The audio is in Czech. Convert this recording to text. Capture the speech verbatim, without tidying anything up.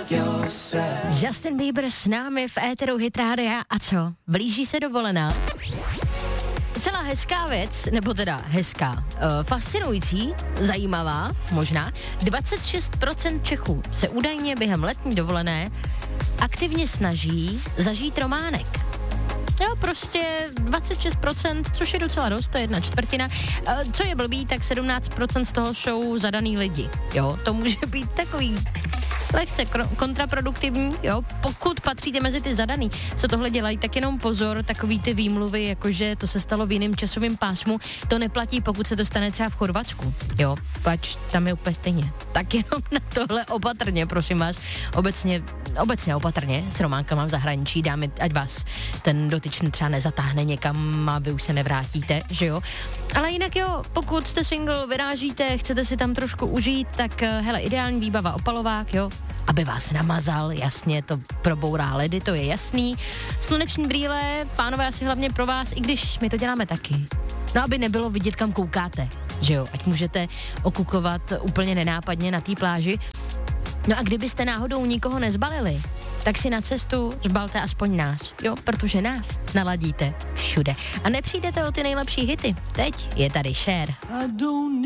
Justin Bieber s námi v éteru Hit Rádia a co? Blíží se dovolená. Celá hezká věc, nebo teda hezká, uh, fascinující, zajímavá, možná. dvacet šest procent Čechů se údajně během letní dovolené aktivně snaží zažít románek. Jo, prostě dvacet šest procent, což je docela dost, to je jedna čtvrtina. Uh, co je blbý, tak sedmnáct procent z toho jsou zadaný lidi. Jo, to může být takový lehce kro- kontraproduktivní, jo, pokud patříte mezi ty zadaný, co tohle dělají, tak jenom pozor, takový ty výmluvy, jakože to se stalo v jiném časovém pásmu, to neplatí, pokud se to stane třeba v Chorvatsku, jo, pač tam je úplně stejně. Tak jenom na tohle opatrně, prosím vás, obecně, obecně opatrně s románkama v zahraničí, dámy, ať vás ten dotyčný třeba nezatáhne někam a vy už se nevrátíte, že jo. Ale jinak jo, pokud jste single, vyrážíte, chcete si tam trošku užít, tak hele, ideální výbava opalovák, jo, aby vás namazal, jasně, to probourá ledy, to je jasný. Sluneční brýle, pánové, asi hlavně pro vás, i když my to děláme taky. No, aby nebylo vidět, kam koukáte, že jo, ať můžete okukovat úplně nenápadně na té pláži. No a kdybyste náhodou nikoho nezbalili, tak si na cestu zbalte aspoň nás, jo, protože nás naladíte všude. A nepřijdete o ty nejlepší hity. Teď je tady Cher.